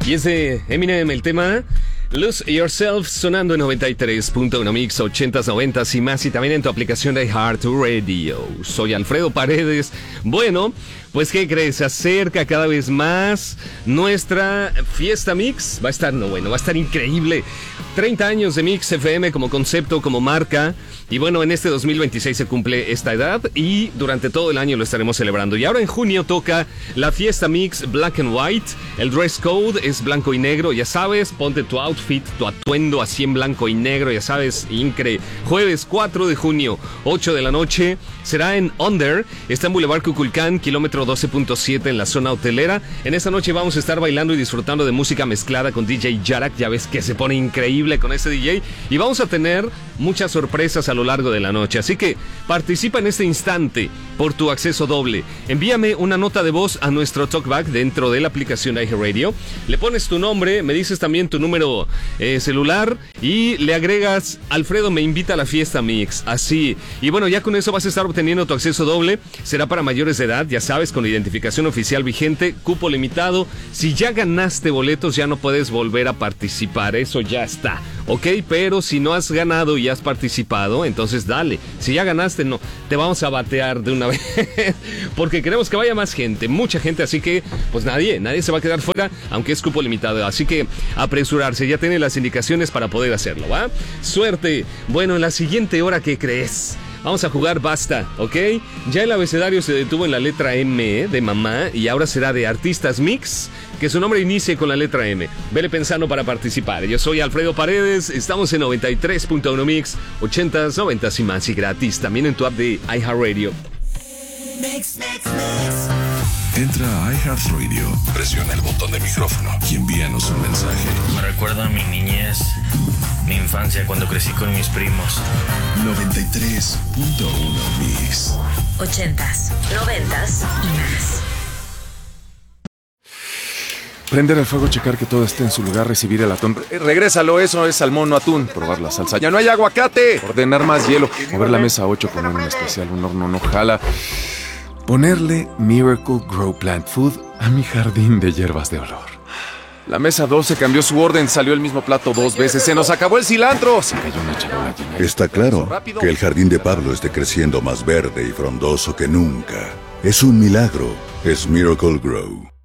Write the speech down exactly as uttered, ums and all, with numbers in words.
Y es de Eminem el tema Lose Yourself, sonando en noventa y tres punto uno Mix, ochentas, noventas y más, y también en tu aplicación de Heart Radio. Soy Alfredo Paredes. Bueno, pues ¿qué crees? Se acerca cada vez más nuestra fiesta Mix. Va a estar, no bueno, va a estar increíble. treinta años de Mix F M como concepto, como marca. Y bueno, en este dos mil veintiséis se cumple esta edad y durante todo el año lo estaremos celebrando. Y ahora en junio toca la fiesta Mix Black and White. El dress code es blanco y negro, ya sabes, ponte tu outfit, tu atuendo así en blanco y negro, ya sabes, increíble. Jueves cuatro de junio, ocho de la noche, será en Under, está en Boulevard Cuculcán, kilómetro doce punto siete en la zona hotelera. En esta noche vamos a estar bailando y disfrutando de música mezclada con D J Yarak, ya ves que se pone increíble con ese D J. Y vamos a tener muchas sorpresas a lo largo de la noche, así que participa en este instante por tu acceso doble. Envíame una nota de voz a nuestro talkback dentro de la aplicación de iHeartRadio. Le pones tu nombre, me dices también tu número eh, celular y le agregas Alfredo me invita a la fiesta Mix, así. Y bueno, ya con eso vas a estar obteniendo tu acceso doble. Será para mayores de edad, ya sabes, con identificación oficial vigente, cupo limitado. Si ya ganaste boletos ya no puedes volver a participar, eso ya está, ok, pero si no has ganado y has participado, entonces dale. Si ya ganaste, no, te vamos a batear de una vez porque queremos que vaya más gente, mucha gente, así que pues nadie, nadie se va a quedar fuera, aunque es cupo limitado, así que apresurarse, ya tiene las indicaciones para poder hacerlo, ¿va? Suerte. Bueno, en la siguiente hora, ¿qué crees? Vamos a jugar basta, ¿ok? Ya el abecedario se detuvo en la letra M de mamá y ahora será de artistas mix, que su nombre inicie con la letra M. Vele pensando para participar. Yo soy Alfredo Paredes, estamos en noventa y tres punto uno Mix, ochentas, noventas y más, y gratis también en tu app de iHeartRadio. Mix, mix, mix. Entra a iHeartRadio, presiona el botón de micrófono y envíanos un mensaje. Me recuerda a mi niñez, mi infancia cuando crecí con mis primos. noventa y tres punto uno Mix. Ochentas, noventas y más. Prender el fuego, checar que todo esté en su lugar, recibir el atún. Eh, regrésalo, eso es salmón, no atún. Probar la salsa. ¡Ya no hay aguacate! Ordenar más hielo. Mover la mesa ocho, poner un especial, un horno no jala. Ponerle Miracle Grow Plant Food a mi jardín de hierbas de olor. La mesa doce cambió su orden, salió el mismo plato dos veces. ¡Se nos acabó el cilantro! Se cayó una charola llena. Está claro que el jardín de Pablo esté creciendo más verde y frondoso que nunca. Es un milagro. Es Miracle Grow.